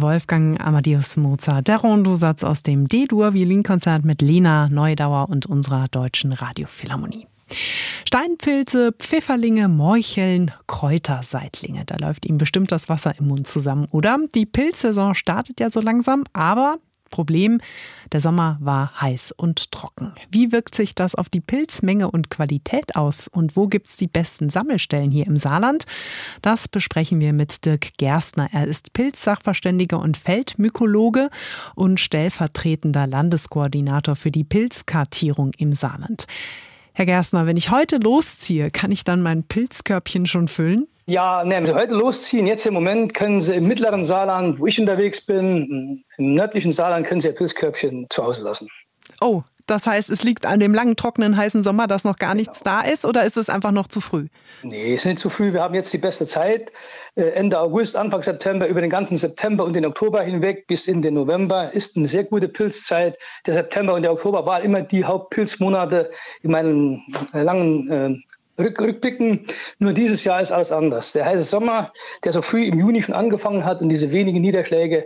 Wolfgang Amadeus Mozart, der Rondosatz aus dem D-Dur-Violinkonzert mit Lena Neudauer und unserer Deutschen Radiophilharmonie. Steinpilze, Pfifferlinge, Morcheln, Kräuterseitlinge. Da läuft ihm bestimmt das Wasser im Mund zusammen, oder? Die Pilzsaison startet ja so langsam, aber Problem, der Sommer war heiß und trocken. Wie wirkt sich das auf die Pilzmenge und Qualität aus? Und wo gibt's die besten Sammelstellen hier im Saarland? Das besprechen wir mit Dirk Gerstner. Er ist Pilzsachverständiger und Feldmykologe und stellvertretender Landeskoordinator für die Pilzkartierung im Saarland. Herr Gerstner, wenn ich heute losziehe, kann ich dann mein Pilzkörbchen schon füllen? Ja, wenn Sie heute losziehen, jetzt im Moment können Sie im mittleren Saarland, wo ich unterwegs bin, im nördlichen Saarland können Sie Ihr Pilzkörbchen zu Hause lassen. Oh, das heißt, es liegt an dem langen, trockenen, heißen Sommer, dass noch gar nichts da ist, oder ist es einfach noch zu früh? Nee, es ist nicht zu früh. Wir haben jetzt die beste Zeit. Ende August, Anfang September, über den ganzen September und den Oktober hinweg bis in den November ist eine sehr gute Pilzzeit. Der September und der Oktober waren immer die Hauptpilzmonate in meinen langen Rückblicken. Nur dieses Jahr ist alles anders. Der heiße Sommer, der so früh im Juni schon angefangen hat und diese wenigen Niederschläge,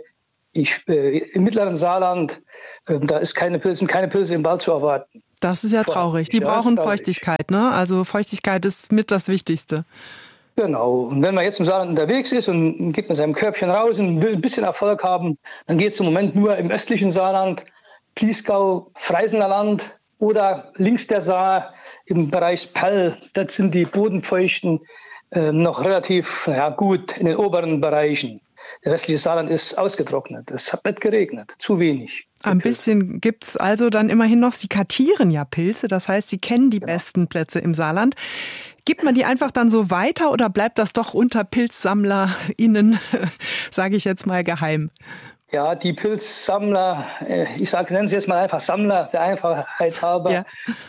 im mittleren Saarland, da ist keine Pilze im Wald zu erwarten. Das ist ja traurig. Die brauchen Feuchtigkeit, ne? Also Feuchtigkeit ist mit das Wichtigste. Genau. Und wenn man jetzt im Saarland unterwegs ist und geht mit seinem Körbchen raus und will ein bisschen Erfolg haben, dann geht es im Moment nur im östlichen Saarland, Pliesgau, Freysener Land oder links der Saar im Bereich Pall. Das sind die Bodenfeuchten noch relativ gut in den oberen Bereichen. Der restliche Saarland ist ausgetrocknet. Es hat nicht geregnet, zu wenig. Ein bisschen gibt's also dann immerhin noch. Sie kartieren ja Pilze, das heißt, Sie kennen die besten Plätze im Saarland. Gibt man die einfach dann so weiter oder bleibt das doch unter PilzsammlerInnen, sage ich jetzt mal, geheim? Ja, die Pilzsammler, nennen Sie jetzt mal einfach Sammler, der Einfachheit halber,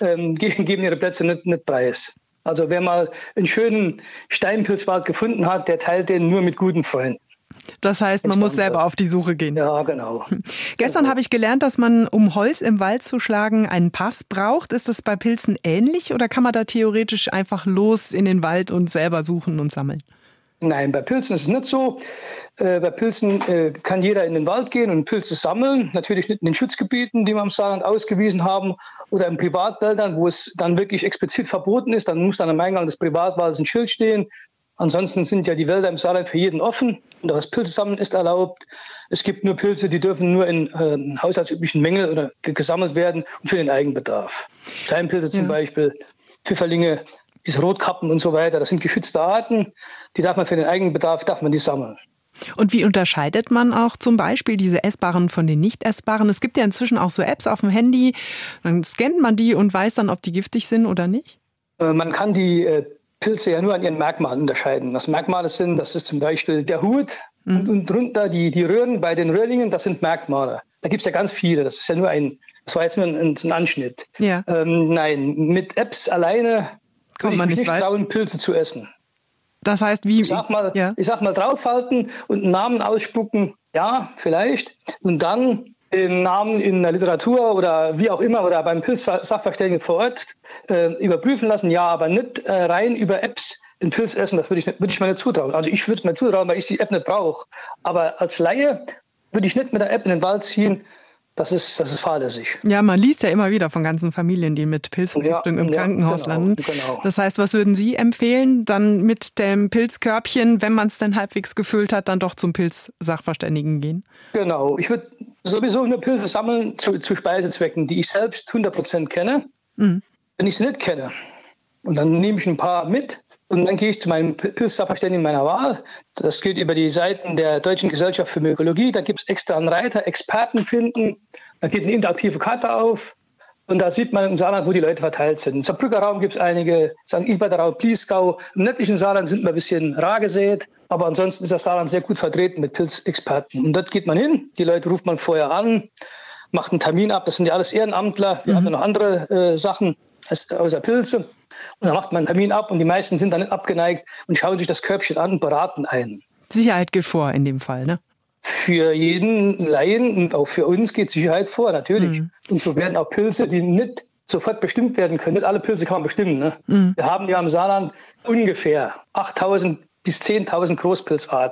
geben ihre Plätze nicht preis. Also wer mal einen schönen Steinpilzwald gefunden hat, der teilt den nur mit guten Freunden. Das heißt, man muss selber auf die Suche gehen. Ja, genau. Gestern habe ich gelernt, dass man, um Holz im Wald zu schlagen, einen Pass braucht. Ist das bei Pilzen ähnlich oder kann man da theoretisch einfach los in den Wald und selber suchen und sammeln? Nein, bei Pilzen ist es nicht so. Bei Pilzen kann jeder in den Wald gehen und Pilze sammeln. Natürlich nicht in den Schutzgebieten, die wir im Saarland ausgewiesen haben, oder in Privatwäldern, wo es dann wirklich explizit verboten ist. Dann muss dann am Eingang des Privatwaldes ein Schild stehen. Ansonsten sind ja die Wälder im Saarland für jeden offen und auch das Pilzesammeln ist erlaubt. Es gibt nur Pilze, die dürfen nur in haushaltsüblichen Mengen oder gesammelt werden und für den Eigenbedarf. Steinpilze zum Beispiel, Pfifferlinge, diese Rotkappen und so weiter, das sind geschützte Arten, die darf man für den Eigenbedarf, die sammeln. Und wie unterscheidet man auch zum Beispiel diese essbaren von den nicht essbaren? Es gibt ja inzwischen auch so Apps auf dem Handy, dann scannt man die und weiß dann, ob die giftig sind oder nicht? Man kann die Pilze ja nur an ihren Merkmalen unterscheiden. Was Merkmale sind, das ist zum Beispiel der Hut und drunter die Röhren bei den Röhrlingen, das sind Merkmale. Da gibt es ja ganz viele, das war jetzt nur ein Anschnitt. Ja. Nein, mit Apps alleine würde ich mich nicht trauen, Pilze zu essen. Das heißt, wie? Ich sag mal draufhalten und einen Namen ausspucken, ja, vielleicht. Und dann den Namen in der Literatur oder wie auch immer oder beim Pilzsachverständigen vor Ort überprüfen lassen, ja, aber nicht rein über Apps den Pilz essen, das würde ich mir nicht zutrauen. Also ich würde es mir zutrauen, weil ich die App nicht brauche. Aber als Laie würde ich nicht mit der App in den Wald ziehen. Das ist fahrlässig. Ja, man liest ja immer wieder von ganzen Familien, die mit Pilzvergiftung im Krankenhaus landen. Genau. Das heißt, was würden Sie empfehlen, dann mit dem Pilzkörbchen, wenn man es dann halbwegs gefüllt hat, dann doch zum Pilzsachverständigen gehen? Genau. Ich würde sowieso nur Pilze sammeln zu Speisezwecken, die ich selbst 100% kenne. Mhm. Wenn ich sie nicht kenne, und dann nehme ich ein paar mit, und dann gehe ich zu meinem Pilzsachverständigen meiner Wahl. Das geht über die Seiten der Deutschen Gesellschaft für Mykologie. Da gibt es extra einen Reiter, Experten finden. Da geht eine interaktive Karte auf. Und da sieht man im Saarland, wo die Leute verteilt sind. Im Saarbrücker Raum gibt es einige, St. Iberter Raum, Pliesgau. Im nördlichen Saarland sind wir ein bisschen rar gesät. Aber ansonsten ist das Saarland sehr gut vertreten mit Pilzexperten. Und dort geht man hin. Die Leute ruft man vorher an, macht einen Termin ab. Das sind ja alles Ehrenamtler. Wir haben ja noch andere Sachen außer Pilze. Und dann macht man einen Termin ab und die meisten sind dann nicht abgeneigt und schauen sich das Körbchen an und beraten einen. Sicherheit geht vor in dem Fall, ne? Für jeden Laien und auch für uns geht Sicherheit vor, natürlich. Mhm. Und so werden auch Pilze, die nicht sofort bestimmt werden können. Nicht alle Pilze kann man bestimmen. Ne? Mhm. Wir haben ja im Saarland ungefähr 8.000 bis 10.000 Großpilzarten.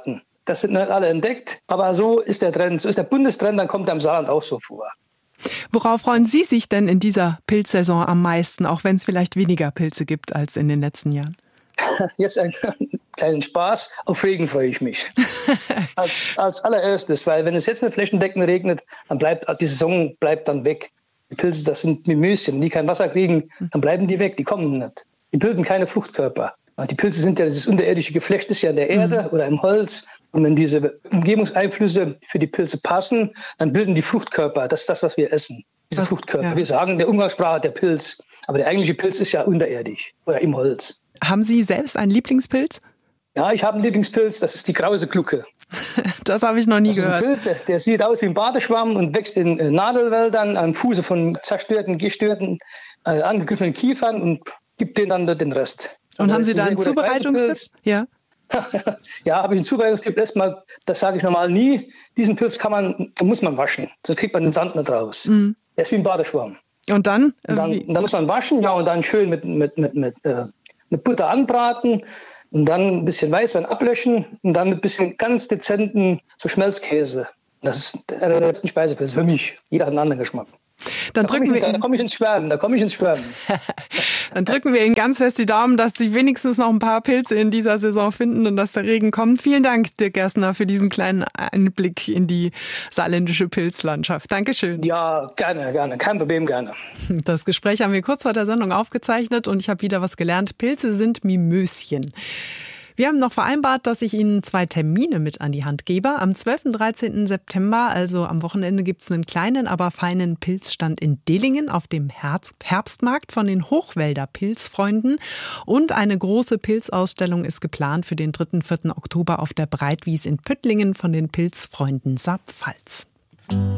Das sind nicht alle entdeckt. Aber so ist der Trend. So ist der Bundestrend, dann kommt er im Saarland auch so vor. Worauf freuen Sie sich denn in dieser Pilzsaison am meisten, auch wenn es vielleicht weniger Pilze gibt als in den letzten Jahren? Jetzt einen kleinen Spaß. Auf Regen freue ich mich. als allererstes, weil wenn es jetzt flächendeckend regnet, dann bleibt die Saison dann weg. Die Pilze, das sind Mimöschen, die kein Wasser kriegen, dann bleiben die weg, die kommen nicht. Die bilden keine Fruchtkörper. Die Pilze sind ja, das unterirdische Geflecht ist ja in der Erde oder im Holz. Und wenn diese Umgebungseinflüsse für die Pilze passen, dann bilden die Fruchtkörper. Das ist das, was wir essen. Diese Fruchtkörper. Ja. Wir sagen der Umgangssprache der Pilz. Aber der eigentliche Pilz ist ja unterirdisch oder im Holz. Haben Sie selbst einen Lieblingspilz? Ja, ich habe einen Lieblingspilz. Das ist die Krause Glucke. Das habe ich noch nie gehört. Das ist ein Pilz, der sieht aus wie ein Badeschwamm und wächst in Nadelwäldern am Fuße von zerstörten, gestörten, angegriffenen Kiefern und gibt denen dann den Rest. Und haben Sie da einen Zubereitungstipp? Ja. Ja, habe ich einen Zubereitungstipp. Erstmal, das sage ich normal nie. Diesen Pilz muss man waschen. Sonst kriegt man den Sand nicht raus. Der ist wie ein Badeschwamm. Und dann? Dann muss man waschen, ja, und dann schön mit Butter anbraten und dann ein bisschen Weißwein ablöschen und dann mit ein bisschen ganz dezenten so Schmelzkäse. Das ist der letzte Speisepilz für mich. Jeder hat einen anderen Geschmack. Da komme ich ins Schwärmen. Dann drücken wir Ihnen ganz fest die Daumen, dass Sie wenigstens noch ein paar Pilze in dieser Saison finden und dass der Regen kommt. Vielen Dank, Dirk Gerstner, für diesen kleinen Einblick in die saarländische Pilzlandschaft. Dankeschön. Ja, gerne. Kein Problem, gerne. Das Gespräch haben wir kurz vor der Sendung aufgezeichnet und ich habe wieder was gelernt. Pilze sind Mimöschen. Wir haben noch vereinbart, dass ich Ihnen 2 Termine mit an die Hand gebe. Am 12. und 13. September, also am Wochenende, gibt es einen kleinen, aber feinen Pilzstand in Dillingen auf dem Herbstmarkt von den Hochwälder Pilzfreunden. Und eine große Pilzausstellung ist geplant für den 3. und 4. Oktober auf der Breitwies in Püttlingen von den Pilzfreunden Saarpfalz.